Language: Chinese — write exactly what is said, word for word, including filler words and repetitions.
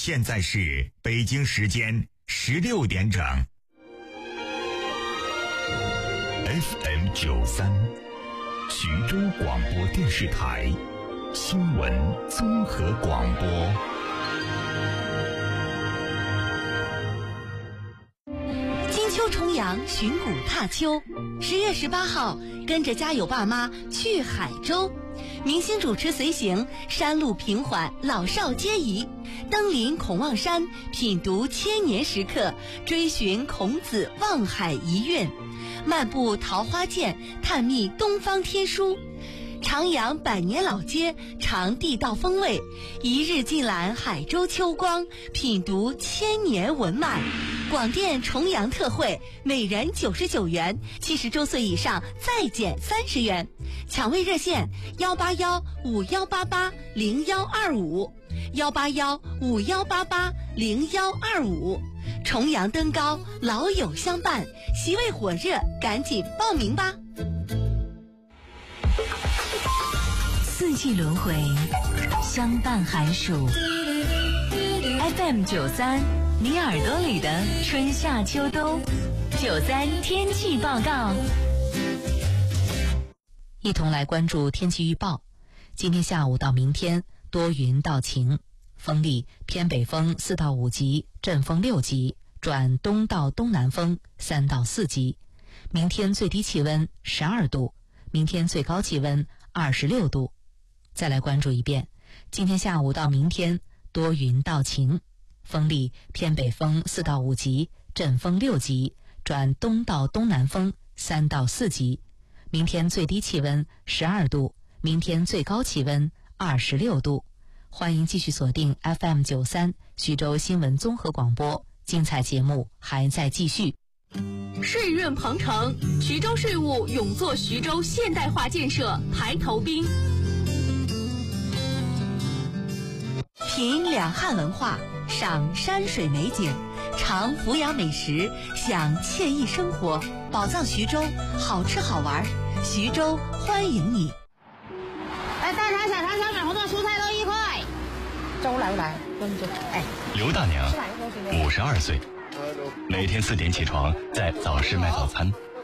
现在是北京时间十六点整。F M 九三，徐州广播电视台新闻综合广播。 金秋重阳，寻古踏秋。十月十八号，跟着家有爸妈去海州，明星主持随行，山路平缓，老少皆宜。登临孔望山，品读千年石刻，追寻孔子望海遗韵，漫步桃花涧，探秘东方天书。徜徉百年老街，尝地道风味，一日尽览海州秋光，品读千年文脉。广电重阳特惠，每人九十九元，七十周岁以上再减三十元。抢位热线：幺八幺五幺八八零幺二五，幺八幺五幺八八零幺二五。重阳登高，老友相伴，席位火热，赶紧报名吧！ 四季轮回，相伴寒暑。F M 九三，你耳朵里的春夏秋冬。九三天气报告， 一同来关注天气预报。今天下午到明天多云到晴，风力偏北风四到五级，阵风六级，转东到东南风三到四级。明天最低气温十二度，明天最高气温二十六度。再来关注一遍，今天下午到明天多云到晴，风力偏北风四到五级，阵风六级，转东到东南风三到四级。明天最低气温十二度，明天最高气温二十六度。欢迎继续锁定 F M 九三徐州新闻综合广播，精彩节目还在继续。 税润鹏程，徐州税务勇做徐州现代化建设排头兵。 品两汉文化，赏山水美景，尝阜阳美食，享惬意生活，宝藏徐州，好吃好玩，徐州欢迎你。 来，大肠、小肠、小米、红豆、蔬菜都一块。周来不来？跟着。哎， 刘大娘，五十二岁，每天四点起床，在早市卖早餐。